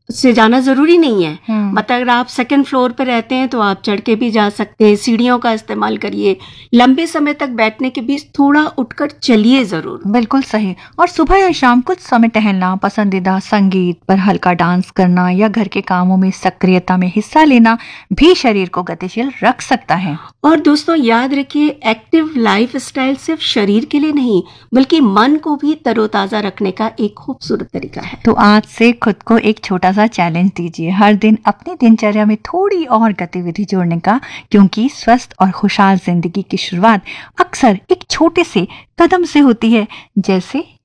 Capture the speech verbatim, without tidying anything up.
से जाना जरूरी नहीं है। हम्म। मतलब अगर आप सेकंड फ्लोर पे रहते हैं तो आप चढ़ के भी जा सकते हैं, सीढ़ियों का इस्तेमाल करिए। लंबे समय तक बैठने के बीच थोड़ा उठकर चलिए जरूर। बिल्कुल सही। और सुबह या शाम कुछ समय टहलना, पसंदीदा संगीत पर हल्का डांस करना या घर के कामों में सक्रियता में हिस्सा लेना भी शरीर को गतिशील रख सकता है। और दोस्तों याद रखिए, एक्टिव लाइफ स्टाइल सिर्फ शरीर के लिए नहीं बल्कि मन को भी तरोताजा रखने का एक खूबसूरत तरीका है। तो आज से खुद को एक छोटा सा चैलेंज दीजिए, हर दिन अपनी दिनचर्या में थोड़ी और गतिविधि जोड़ने का, क्योंकि स्वस्थ और खुशहाल जिंदगी की शुरुआत अक्सर एक छोटे से कदम से होती है, जैसे